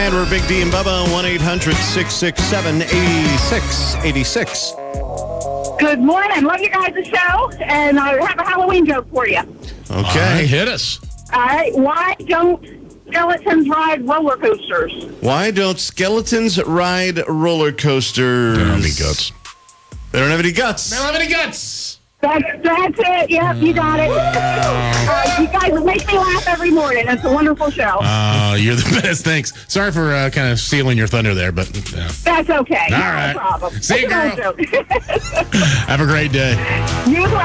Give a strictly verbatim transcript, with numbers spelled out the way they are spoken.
And we're Big D and Bubba, one eight hundred six six seven eight six eight six. Good morning. Love you guys' show, and I have a Halloween joke for you. Okay. All right, hit us. All right. Why don't skeletons ride roller coasters? Why don't skeletons ride roller coasters? They don't have any guts. They don't have any guts. They don't have any guts. That's, that's it. Yep, you got it. Uh, you guys make me laugh every morning. It's a wonderful show. Uh, you're the best. Thanks. Sorry for uh, kind of stealing your thunder there, but uh, That's okay. All No right. problem. See you, That's girl. a nice joke. have a great day. You as well.